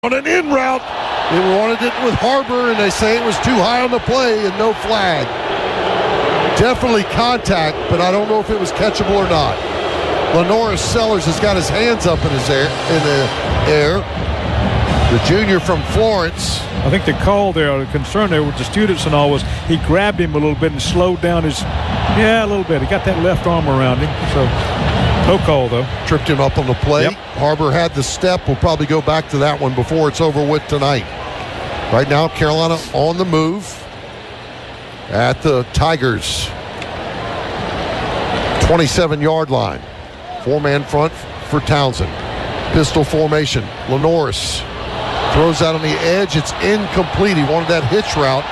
on an in route. They wanted it with Harbor, and they say it was too high on the play and no flag. Definitely contact, but I don't know if it was catchable or not. Lenoris Sellers has got his hands up in the air. The junior from Florence. I think the call there, the concern there with the students and all was he grabbed him a little bit and slowed down his, a little bit. He got that left arm around him. So no call, though. Tripped him up on the play. Yep. Harbor had the step. We'll probably go back to that one before it's over with tonight. Right now, Carolina on the move at the Tigers' 27-yard line. Four-man front for Townsend. Pistol formation. Lenoris throws out on the edge. It's incomplete. He wanted that hitch route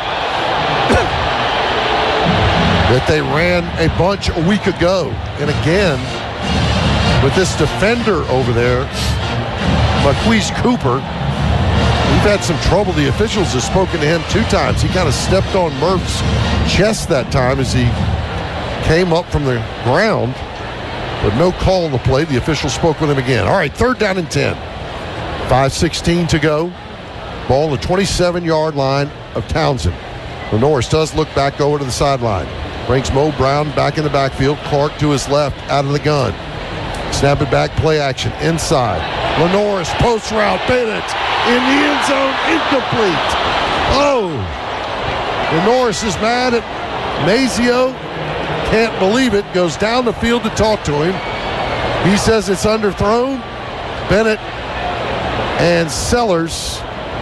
that they ran a bunch a week ago. And again, with this defender over there, Marquise Cooper, we've had some trouble. The officials have spoken to him 2 times. He kind of stepped on Murph's chest that time as he came up from the ground, but no call on the play. The official spoke with him again. All right, 3rd down and 10. 5:16 to go. Ball on the 27-yard line of Townsend. Lenoris does look back over to the sideline. Brings Mo Brown back in the backfield. Clark to his left, out of the gun. Snap it back, play action, inside. Lenoris, post route, Bennett in the end zone, incomplete. Oh! Lenoris is mad at Mazio. Can't believe it. Goes down the field to talk to him. He says it's underthrown. Bennett and Sellers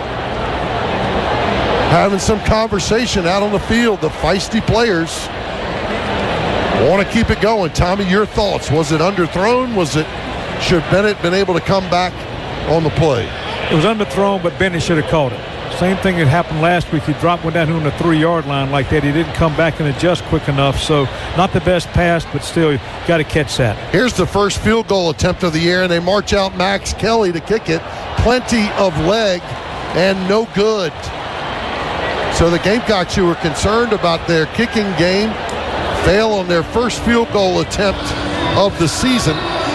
having some conversation out on the field. The feisty players want to keep it going. Tommy, your thoughts? Was it underthrown? Should Bennett been able to come back on the play? It was underthrown, but Bennett should have caught it. Same thing that happened last week. He dropped one down here on the 3-yard line like that. He didn't come back and adjust quick enough. So not the best pass, but still you got to catch that. Here's the first field goal attempt of the year, and they march out Max Kelly to kick it. Plenty of leg and no good. So the Gamecocks, who were concerned about their kicking game, fail on their first field goal attempt of the season.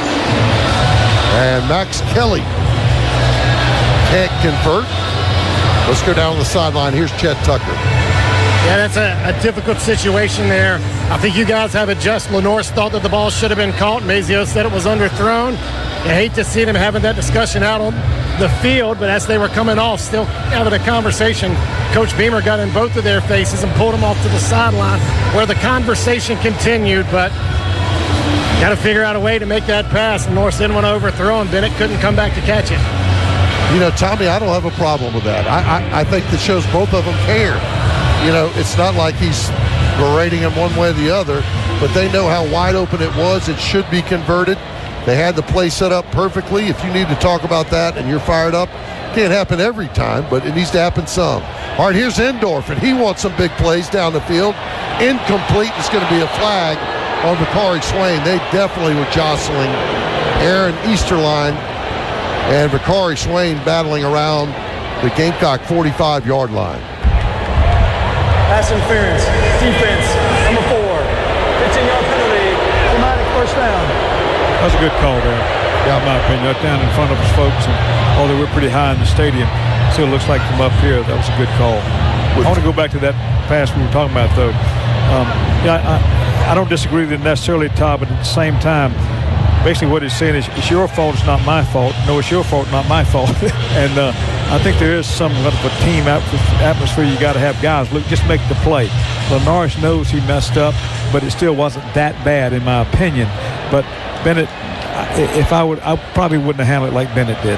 And Max Kelly can't convert. Let's go down the sideline. Here's Chet Tucker. Yeah, that's a difficult situation there. I think you guys have adjusted. Lenoris thought that the ball should have been caught. Mazio said it was underthrown. I hate to see them having that discussion out on the field, but as they were coming off, still having a conversation, Coach Beamer got in both of their faces and pulled them off to the sideline where the conversation continued, but got to figure out a way to make that pass. And Norris didn't want to overthrow him. Bennett couldn't come back to catch it. You know, Tommy, I don't have a problem with that. I think that shows both of them care. You know, it's not like he's berating him one way or the other, but they know how wide open it was. It should be converted. They had the play set up perfectly. If you need to talk about that and you're fired up, it can't happen every time, but it needs to happen some. All right, here's Endorf, and he wants some big plays down the field. Incomplete. It's going to be a flag on Bakari Swain. They definitely were jostling Aaron Easterline and Bakari Swain battling around the Gamecock 45-yard line. Pass interference, defense, number 4, 15-yard penalty, automatic first down. That was a good call there, in my opinion. Right down in front of us folks, and although we're pretty high in the stadium, still looks like from up here, that was a good call. I want to go back to that pass we were talking about, though. I don't disagree with it necessarily, Todd, but at the same time, basically what he's saying is, it's your fault, it's not my fault. No, it's your fault, not my fault. And I think there is somewhat of a team atmosphere. You got to have guys, look, just make the play. Lenoris knows he messed up, but it still wasn't that bad in my opinion. But Bennett, I probably wouldn't have handled it like Bennett did.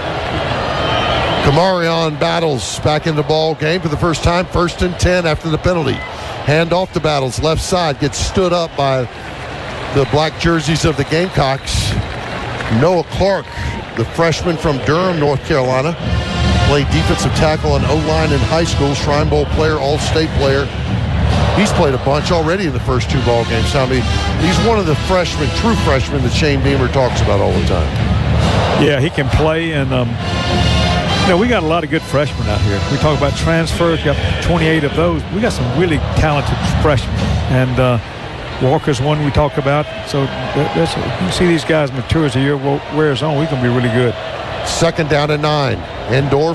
Kamarion Battles back in the ball game for the first time. 1st and 10 after the penalty. Hand off to Battles, left side, gets stood up by the black jerseys of the Gamecocks. Noah Clark, the freshman from Durham, North Carolina, played defensive tackle and O-line in high school, Shrine Bowl player, All-State player. He's played a bunch already in the first 2 ball games. I mean, he's one of the freshmen, true freshmen that Shane Beamer talks about all the time. Yeah, he can play, and we got a lot of good freshmen out here. We talk about transfers, got 28 of those. We got some really talented freshmen, and Walker's one we talk about. So you see these guys mature as the year wears on. We can be really good. Second down and 9. Indoor